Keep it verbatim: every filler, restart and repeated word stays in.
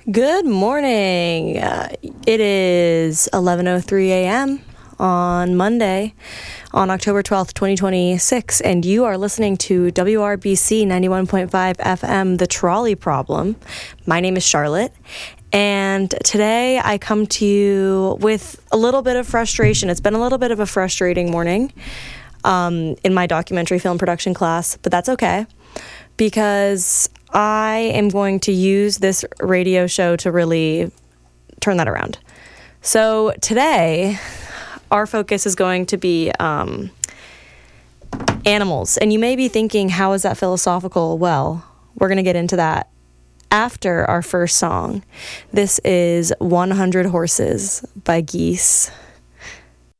Good morning. Uh, it is eleven oh three a.m. on Monday, on October twelfth, twenty twenty-six, and you are listening to W R B C ninety-one point five F M, The Trolley Problem. My name is Charlotte, and today I come to you with a little bit of frustration. It's been a little bit of a frustrating morning um, in my documentary film production class, but that's okay, because I am going to use this radio show to really turn that around. So today, our focus is going to be um, animals. And you may be thinking, how is that philosophical? Well, we're going to get into that after our first song. This is one hundred Horses by Geese.